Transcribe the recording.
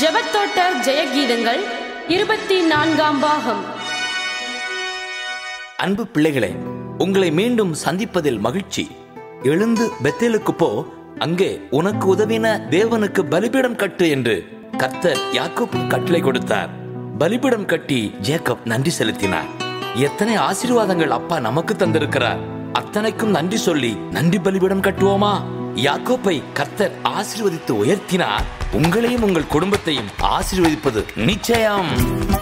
ஜெபத்தோட்ட ஜெயகீதங்கள் 24ஆம் பாகம். அன்பு பிள்ளைகளே, உங்களை மீண்டும் சந்திப்பதில் மகிழ்ச்சி. எழுந்து பெத்தேலுக்கு போ, அங்கே உனக்கு உதவின தேவனுக்கு பலிபீடம் கட்டு என்று கர்த்தர் யாக்கோபு கட்டளை கொடுத்தார். பலிபீடம் கட்டி ஜேக்கப் நன்றி செலுத்தினார். எத்தனை ஆசீர்வாதங்கள் அப்பா நமக்கு தந்திருக்கிறார். அத்தனைக்கும் நன்றி சொல்லி நன்றி பலிபீடம் கட்டுவோமா? யாக்கோப்பை கர்த்தர் ஆசீர்வதித்து உயர்த்தினார். உங்களையும் உங்கள் குடும்பத்தையும் ஆசீர்வதிப்பது நிச்சயம்.